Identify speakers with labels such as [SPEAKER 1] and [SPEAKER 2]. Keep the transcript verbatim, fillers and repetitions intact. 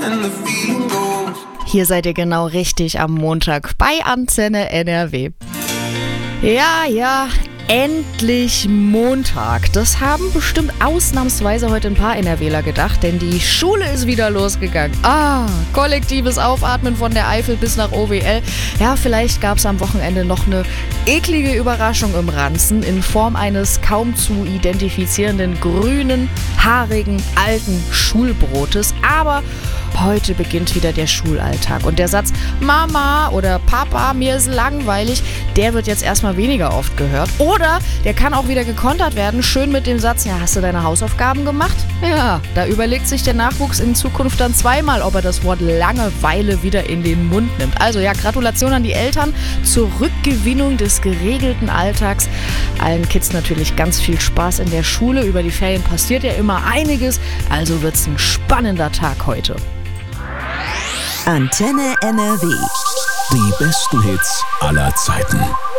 [SPEAKER 1] and the feeling goes.
[SPEAKER 2] Hier seid ihr genau richtig am Montag bei Antenne N R W. Ja, ja, endlich Montag. Das haben bestimmt ausnahmsweise heute ein paar NRWler gedacht, denn die Schule ist wieder losgegangen. Ah, kollektives Aufatmen von der Eifel bis nach O W L. Ja, vielleicht gab es am Wochenende noch eine eklige Überraschung im Ranzen in Form eines kaum zu identifizierenden grünen, haarigen, alten Schulbrotes. Aber heute beginnt wieder der Schulalltag und der Satz Mama oder Papa, mir ist langweilig, der wird jetzt erstmal weniger oft gehört. Oder der kann auch wieder gekontert werden, schön mit dem Satz, ja, hast du deine Hausaufgaben gemacht? Ja, da überlegt sich der Nachwuchs in Zukunft dann zweimal, ob er das Wort Langeweile wieder in den Mund nimmt. Also ja, Gratulation an die Eltern zur Rückgewinnung des geregelten Alltags. Allen Kids natürlich ganz viel Spaß in der Schule. Über die Ferien passiert ja immer einiges, also wird's ein spannender Tag heute.
[SPEAKER 3] Antenne N R W.
[SPEAKER 4] Die besten Hits aller Zeiten.